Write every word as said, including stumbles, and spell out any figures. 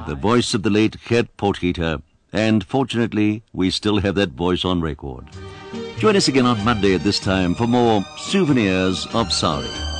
the voice of the late Gert Potgieter, and fortunately, we still have that voice on record. Join us again on Monday at this time for more Souvenirs of Sari.